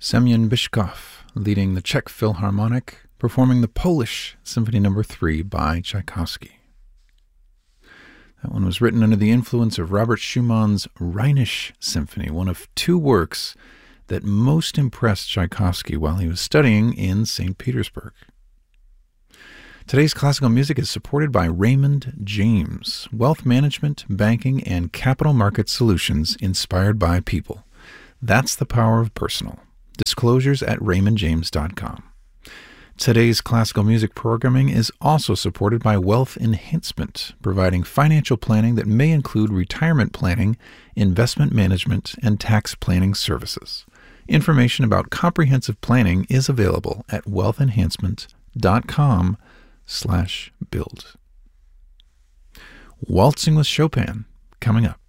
Semyon Bychkov leading the Czech Philharmonic, performing the Polish Symphony No. 3 by Tchaikovsky. That one was written under the influence of Robert Schumann's Rheinische Symphony, one of two works that most impressed Tchaikovsky while he was studying in St. Petersburg. Today's classical music is supported by Raymond James, wealth management, banking, and capital market solutions inspired by people. That's the power of personal. Disclosures at raymondjames.com. Today's classical music programming is also supported by Wealth Enhancement, providing financial planning that may include retirement planning, investment management, and tax planning services. Information about comprehensive planning is available at wealthenhancement.com/build. Waltzing with Chopin, coming up.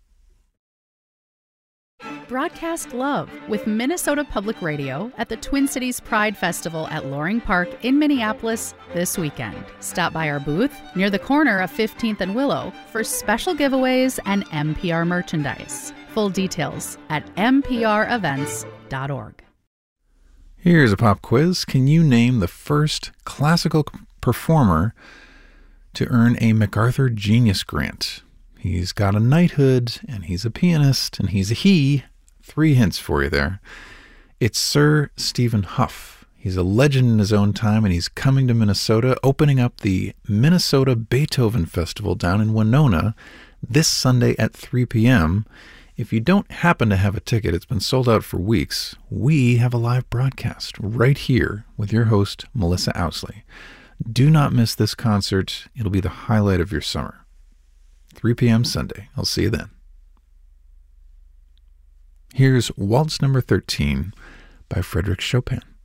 Broadcast love with Minnesota Public Radio at the Twin Cities Pride Festival at Loring Park in Minneapolis this weekend. Stop by our booth near the corner of 15th and Willow for special giveaways and NPR merchandise. Full details at mprevents.org. Here's a pop quiz. Can you name the first classical performer to earn a MacArthur Genius Grant? He's got a knighthood, and he's a pianist, and he's a he. 3 hints for you there. It's Sir Stephen Hough. He's a legend in his own time, and he's coming to Minnesota, opening up the Minnesota Beethoven Festival down in Winona this Sunday at 3 p.m. If you don't happen to have a ticket, it's been sold out for weeks. We have a live broadcast right here with your host, Melissa Ousley. Do not miss this concert. It'll be the highlight of your summer. 3 p.m. Sunday. I'll see you then. Here's Waltz No. 13 by Frédéric Chopin.